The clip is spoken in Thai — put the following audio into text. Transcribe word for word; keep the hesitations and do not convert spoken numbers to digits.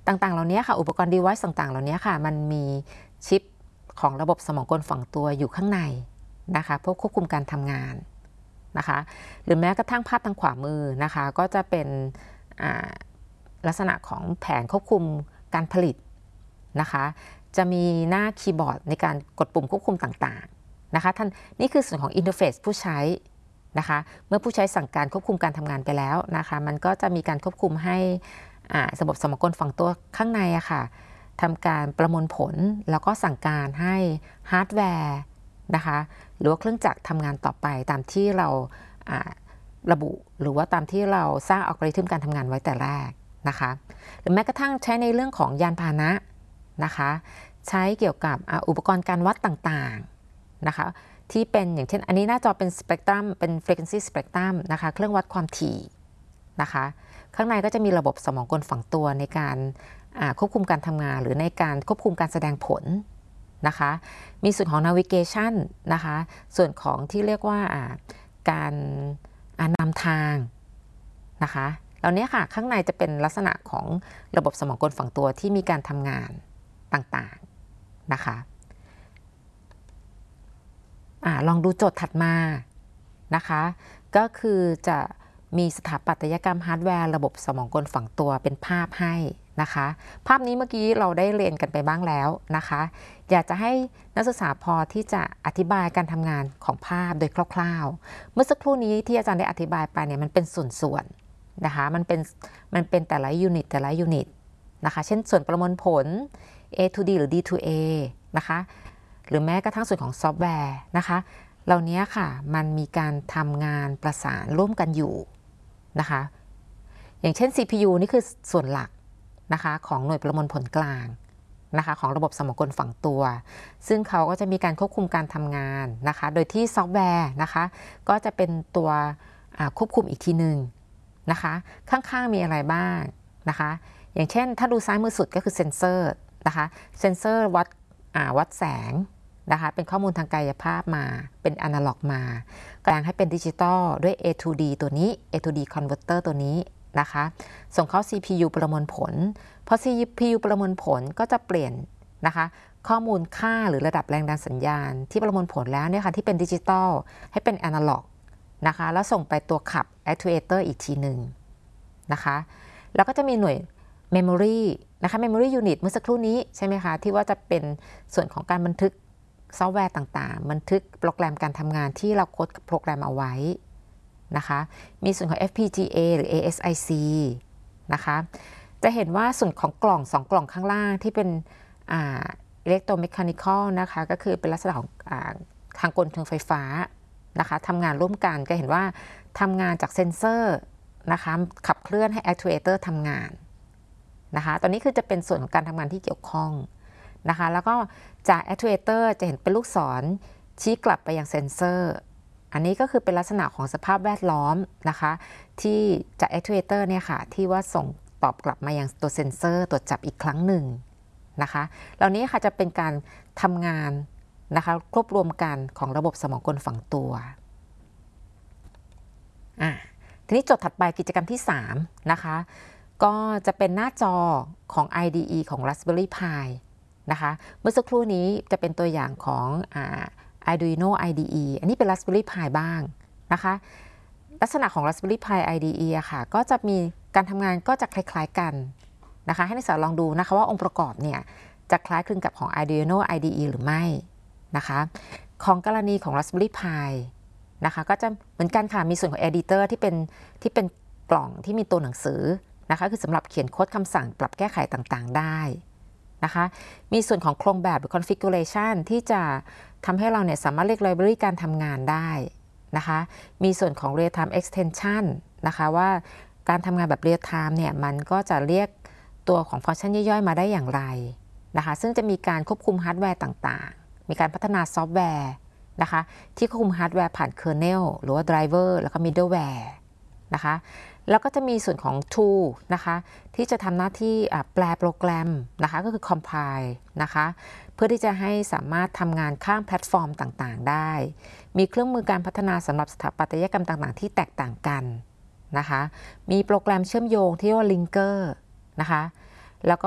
ต่างๆเหล่านี้ค่ะอุปกรณ์ device ต่างๆเหล่านี้ค่ะมันมีชิปของระบบสมองกลฝังตัวอยู่ข้างในนะคะเพื่อควบคุมการทำงานนะคะหรือแม้กระทั่งภาพทางขวามือนะคะก็จะเป็นลักษณะของแผนควบคุมการผลิตนะคะจะมีหน้าคีย์บอร์ดในการกดปุ่มควบคุมต่างๆนะคะท่านนี่คือส่วนของอินเทอร์เฟซผู้ใช้นะคะเมื่อผู้ใช้สั่งการควบคุมการทำงานไปแล้วนะคะมันก็จะมีการควบคุมให้ระบบสมองกลฝังตัวข้างในอะค่ะทำการประมวลผลแล้วก็สั่งการให้ฮาร์ดแวร์นะคะหรือว่าเครื่องจักรทำงานต่อไปตามที่เราระบุหรือว่าตามที่เราสร้างอัลกอริทึมการทำงานไว้แต่แรกนะคะหรือแม้กระทั่งใช้ในเรื่องของยานพาหนะนะคะใช้เกี่ยวกับอุปกรณ์การวัดต่างๆนะคะที่เป็นอย่างเช่นอันนี้หน้าจอเป็นสเปกตรัมเป็น frequency spectrum นะคะเครื่องวัดความถี่นะคะข้างในก็จะมีระบบสมองกลฝังตัวในการควบคุมการทำงานหรือในการควบคุมการแสดงผลนะคะมีส่วนของ navigation นะคะส่วนของที่เรียกว่าการนำทางนะคะเหล่านี้ค่ะข้างในจะเป็นลักษณะของระบบสมองกลฝังตัวที่มีการทำงานต่างๆนะคะอ่าลองดูโจทย์ถัดมานะคะก็คือจะมีสถาปัตยกรรมฮาร์ดแวร์ระบบสมองกลฝังตัวเป็นภาพให้นะคะภาพนี้เมื่อกี้เราได้เรียนกันไปบ้างแล้วนะคะอยากจะให้นักศึกษาพอที่จะอธิบายการทำงานของภาพโดยคร่าวๆเมื่อสักครู่นี้ที่อาจารย์ได้อธิบายไปเนี่ยมันเป็นส่วนๆนะคะมันเป็นมันเป็นแต่ละยูนิตแต่ละยูนิตนะคะเช่นส่วนประมวลผล A to D หรือ D to A นะคะหรือแม้กระทั่งส่วนของซอฟต์แวร์นะคะเหล่านี้ค่ะมันมีการทำงานประสานร่วมกันอยู่นะคะอย่างเช่น ซี พี ยู นี่คือส่วนหลักนะคะของหน่วยประมวลผลกลางนะคะของระบบสมองกลฝังตัวซึ่งเขาก็จะมีการควบคุมการทำงานนะคะโดยที่ซอฟต์แวร์นะคะก็จะเป็นตัวควบคุมอีกทีหนึ่งนะคะข้างๆมีอะไรบ้างนะคะอย่างเช่นถ้าดูซ้ายมือสุดก็คือเซ็นเซอร์นะคะเซ็นเซอร์วัดวัดแสงนะคะเป็นข้อมูลทางกายภาพมาเป็นอนาล็อกมาแปลงให้เป็นดิจิตอลด้วย เอ ทู ดี ตัวนี้ เอ ทู ดี converter ตัวนี้นะคะส่งเข้า ซี พี ยู ประมวลผลพอ ซี พี ยู ประมวลผลก็จะเปลี่ยนนะคะข้อมูลค่าหรือระดับแรงดันสัญญาณที่ประมวลผลแล้วเนี่ยค่ะที่เป็นดิจิตอลให้เป็นอนาล็อกนะคะแล้วส่งไปตัวขับ actuator อีกทีหนึ่งนะคะแล้วก็จะมีหน่วย memory นะคะ memory unit เมื่อสักครู่นี้ใช่ไหมคะที่ว่าจะเป็นส่วนของการบันทึกซอฟต์แวร์ต่างๆบันทึกโปรแกรมการทำงานที่เราโค้ดโปรแกรมเอาไว้นะคะมีส่วนของ เอฟ พี จี เอ หรือ เอ เอส ไอ ซี นะคะจะเห็นว่าส่วนของกล่องสองกล่องข้างล่างที่เป็นอิเล็กโทรเมคานิคอลนะคะก็คือเป็นลักษณะของทางกลเทิงไฟฟ้านะคะทำงานร่วมกันก็เห็นว่าทำงานจากเซ็นเซอร์นะคะขับเคลื่อนให้ actuator ทำงานนะคะตอนนี้คือจะเป็นส่วนของการทำงานที่เกี่ยวข้องนะคะแล้วก็จาก actuator จะเห็นเป็นลูกศรชี้กลับไปยังเซ็นเซอร์อันนี้ก็คือเป็นลักษณะของสภาพแวดล้อมนะคะที่จาก actuator เนี่ยค่ะที่ว่าส่งตอบกลับมายังตัวเซ็นเซอร์ตรวจจับอีกครั้งหนึ่งนะคะเหล่านี้ค่ะจะเป็นการทำงานนะคะควบรวมกันของระบบสมองกลฝังตัวอ่ะทีนี้โจทย์ถัดไปกิจกรรมที่สามนะคะก็จะเป็นหน้าจอของ ไอ ดี อี ของ Raspberry Pi นะคะเมื่อสักครู่นี้จะเป็นตัวอย่างของอ่า Arduino ไอ ดี อี อันนี้เป็น Raspberry Pi บ้างนะคะลักษณะของ Raspberry Pi ไอ ดี อี อะค่ะก็จะมีการทำงานก็จะคล้ายๆกันนะคะให้นักศึกษาลองดูนะคะว่าองค์ประกอบเนี่ยจะคล้ายคลึงกับของ Arduino ไอ ดี อี หรือไม่นะคะของกรณีของ Raspberry Pi นะคะก็จะเหมือนกันค่ะมีส่วนของ Editor ที่เป็นที่เป็นกล่องที่มีตัวหนังสือนะคะคือสำหรับเขียนโค้ดคำสั่งปรับแก้ไขต่างๆได้นะคะมีส่วนของโครงแบบหรือ configuration ที่จะทำให้เราเนี่ยสามารถเรียก library การทำงานได้นะคะมีส่วนของ real time extension นะคะว่าการทำงานแบบ real time เนี่ยมันก็จะเรียกตัวของฟังก์ชันย่อยๆมาได้อย่างไรนะคะซึ่งจะมีการควบคุมฮาร์ดแวร์ต่างๆมีการพัฒนาซอฟต์แวร์นะคะที่ควบคุมฮาร์ดแวร์ผ่าน kernel หรือว่า driver แล้วก็ middleware นะคะแล้วก็จะมีส่วนของ tool นะคะที่จะทำหน้าที่แปลโปรแกรมนะคะก็คือ compile นะคะเพื่อที่จะให้สามารถทำงานข้ามแพลตฟอร์มต่างๆได้มีเครื่องมือการพัฒนาสำหรับสถาปัตยกรรมต่างๆที่แตกต่างกันนะคะมีโปรแกรมเชื่อมโยงที่เรียกว่า linker นะคะแล้วก็